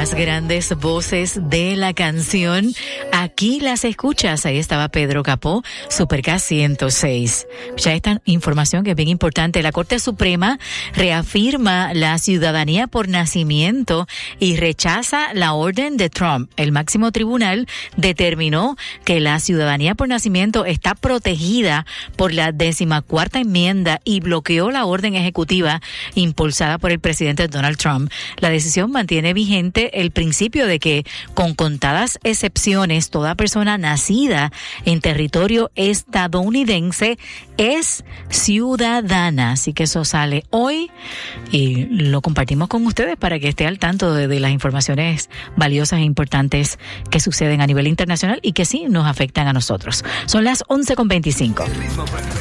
Las grandes voces de la canción, aquí las escuchas. Ahí estaba Pedro Capó, Super-K 106. Ya esta información que es bien importante. La Corte Suprema reafirma la ciudadanía por nacimiento y rechaza la orden de Trump. El máximo tribunal determinó que la ciudadanía por nacimiento está protegida por la 14ª enmienda y bloqueó la orden ejecutiva impulsada por el presidente Donald Trump. La decisión mantiene vigente el principio de que, con contadas excepciones, toda persona nacida en territorio estadounidense es ciudadana. Así que eso sale hoy y lo compartimos con ustedes para que esté al tanto de las informaciones valiosas e importantes que suceden a nivel internacional y que sí nos afectan a nosotros. Son las 11:25.